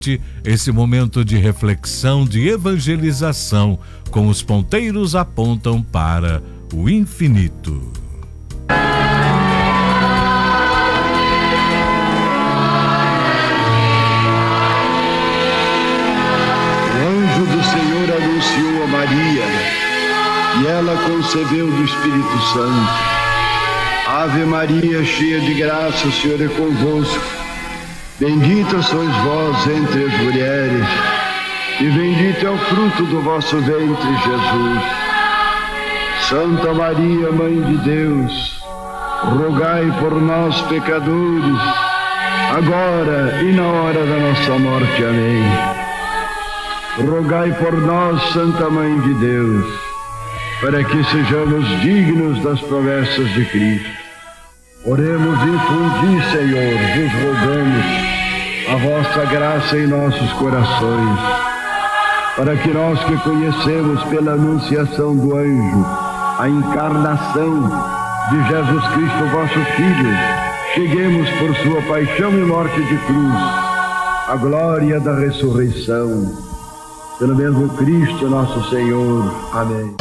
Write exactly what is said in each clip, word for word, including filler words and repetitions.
esse momento de reflexão, de evangelização, com os ponteiros apontam para o infinito. O anjo do Senhor anunciou a Maria, e ela concebeu do Espírito Santo. Ave Maria, cheia de graça, o Senhor é convosco. Bendita sois vós entre as mulheres, e bendito é o fruto do vosso ventre, Jesus. Santa Maria, Mãe de Deus, rogai por nós, pecadores, agora e na hora da nossa morte. Amém. Rogai por nós, Santa Mãe de Deus, para que sejamos dignos das promessas de Cristo. Oremos, infundi, Senhor, vos rogamos a vossa graça em nossos corações, para que nós que conhecemos pela anunciação do anjo a encarnação de Jesus Cristo, vosso Filho, cheguemos por sua paixão e morte de cruz à glória da ressurreição. Pelo mesmo Cristo nosso Senhor. Amém.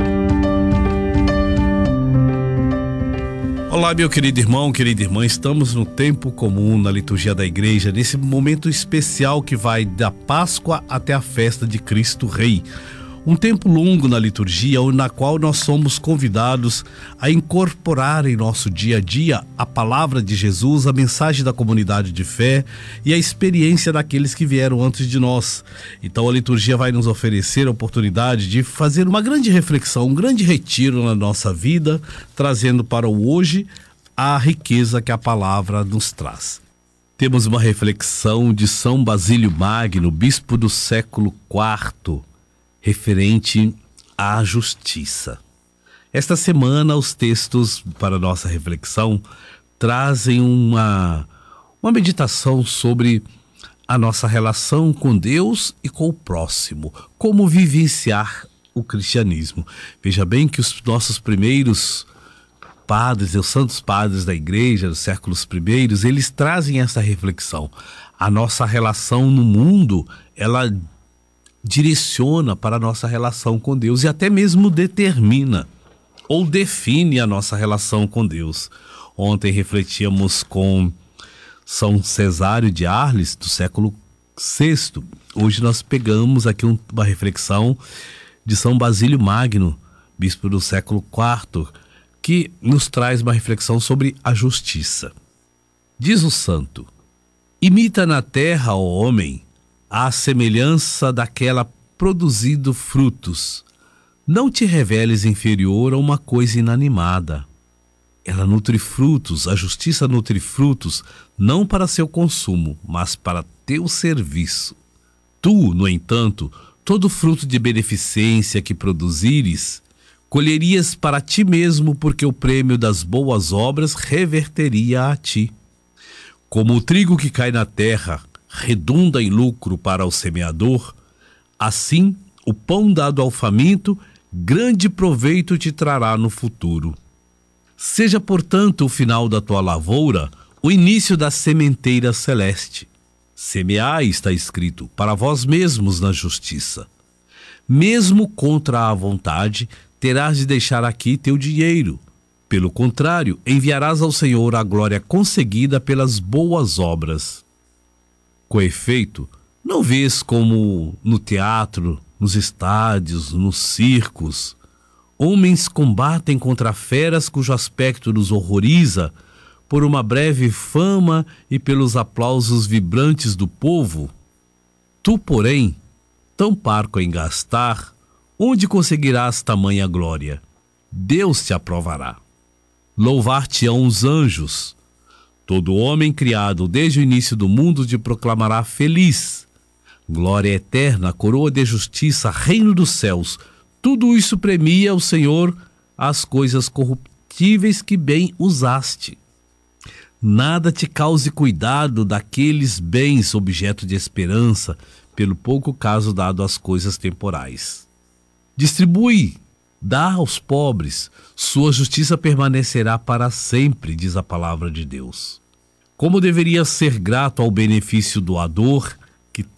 Olá, meu querido irmão, querida irmã, estamos no tempo comum na liturgia da igreja, nesse momento especial que vai da Páscoa até a festa de Cristo Rei. Um tempo longo na liturgia, na qual nós somos convidados a incorporar em nosso dia a dia a palavra de Jesus, a mensagem da comunidade de fé e a experiência daqueles que vieram antes de nós. Então a liturgia vai nos oferecer a oportunidade de fazer uma grande reflexão, um grande retiro na nossa vida, trazendo para o hoje a riqueza que a palavra nos traz. Temos uma reflexão de São Basílio Magno, bispo do século quarto, referente à justiça. Esta semana os textos para nossa reflexão trazem uma, uma meditação sobre a nossa relação com Deus e com o próximo, como vivenciar o cristianismo. Veja bem que os nossos primeiros padres, os santos padres da igreja dos séculos primeiros, eles trazem essa reflexão. A nossa relação no mundo, ela direciona para a nossa relação com Deus e até mesmo determina ou define a nossa relação com Deus. Ontem refletíamos com São Cesário de Arles, do século sexto. Hoje nós pegamos aqui uma reflexão de São Basílio Magno, bispo do século quarto, que nos traz uma reflexão sobre a justiça. Diz o santo: imita na terra, ó homem, à semelhança daquela produzido frutos. Não te reveles inferior a uma coisa inanimada. Ela nutre frutos, a justiça nutre frutos, não para seu consumo, mas para teu serviço. Tu, no entanto, todo fruto de beneficência que produzires, colherias para ti mesmo, porque o prêmio das boas obras reverteria a ti. Como o trigo que cai na terra redunda em lucro para o semeador, assim o pão dado ao faminto grande proveito te trará no futuro. Seja, portanto, o final da tua lavoura o início da sementeira celeste. Semeai, está escrito, para vós mesmos na justiça. Mesmo contra a vontade, terás de deixar aqui teu dinheiro. Pelo contrário, enviarás ao Senhor a glória conseguida pelas boas obras. Com efeito, não vês como no teatro, nos estádios, nos circos, homens combatem contra feras cujo aspecto nos horroriza por uma breve fama e pelos aplausos vibrantes do povo? Tu, porém, tão parco em gastar, onde conseguirás tamanha glória? Deus te aprovará. Louvar-te-ão os anjos. Todo homem criado desde o início do mundo te proclamará feliz. Glória eterna, coroa de justiça, reino dos céus. Tudo isso premia o Senhor as coisas corruptíveis que bem usaste. Nada te cause cuidado daqueles bens objeto de esperança, pelo pouco caso dado às coisas temporais. Distribui, dá aos pobres, sua justiça permanecerá para sempre, diz a palavra de Deus. Como deveria ser grato ao benefício doador,